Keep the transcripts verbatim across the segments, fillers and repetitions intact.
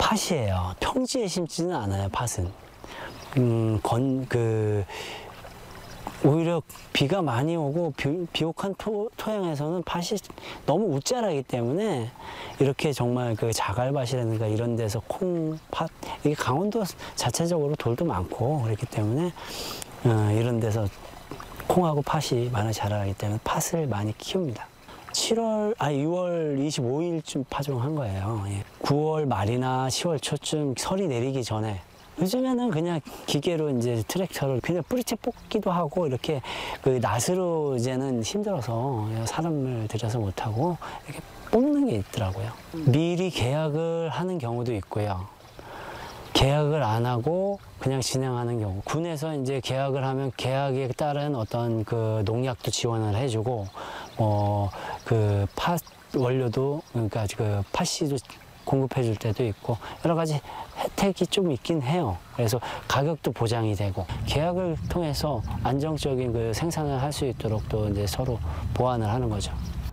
팥이에요. 평지에 심지는 않아요, 팥은. 음, 건, 그, 오히려 비가 많이 오고 비, 비옥한 토, 토양에서는 팥이 너무 웃자라기 때문에 이렇게 정말 그 자갈밭이라든가 이런 데서 콩, 팥, 이게 강원도 자체적으로 돌도 많고 그렇기 때문에 어, 이런 데서 콩하고 팥이 많이 자라기 때문에 팥을 많이 키웁니다. 칠월, 아, 유월 이십오일쯤 파종한 거예요. 예. 구월 말이나 시월 초쯤 설이 내리기 전에. 요즘에는 그냥 기계로 이제 트랙터를 그냥 뿌리채 뽑기도 하고 이렇게 그 낫으로 이제는 힘들어서 사람을 들여서 못하고 이렇게 뽑는 게 있더라고요. 미리 계약을 하는 경우도 있고요. 계약을 안 하고 그냥 진행하는 경우. 군에서 이제 계약을 하면 계약에 따른 어떤 그 농약도 지원을 해주고, 뭐, 그 팥 원료도, 그러니까 그 팥씨도 공급해 줄 때도 있고, 여러 가지 혜택이 좀 있긴 해요. 그래서 가격도 보장이 되고, 계약을 통해서 안정적인 그 생산을 할 수 있도록 또 이제 서로 보완을 하는 거죠.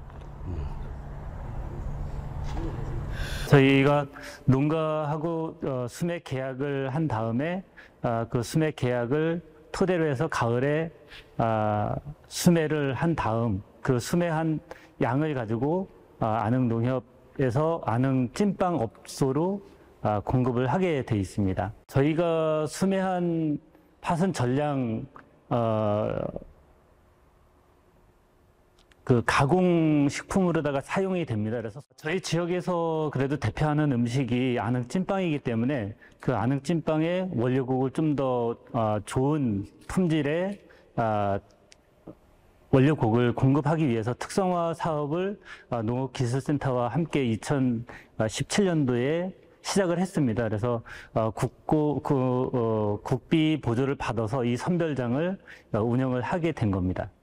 저희가 농가하고 어, 수매 계약을 한 다음에 어, 그 수매 계약을 토대로 해서 가을에 어, 수매를 한 다음 그 수매한 양을 가지고 어, 안흥농협에서 안흥 찐빵 업소로 어, 공급을 하게 돼 있습니다. 저희가 수매한 팥은 전량 어, 그 가공식품으로다가 사용이 됩니다. 그래서 저희 지역에서 그래도 대표하는 음식이 안흥 찐빵이기 때문에 그 안흥 찐빵의 원료국을 좀 더 어, 좋은 품질의 어, 원료국을 공급하기 위해서 특성화 사업을 어, 농업기술센터와 함께 이천십칠년도에 시작을 했습니다. 그래서 어, 국고 그 어, 국비 보조를 받아서 이 선별장을 어, 운영을 하게 된 겁니다.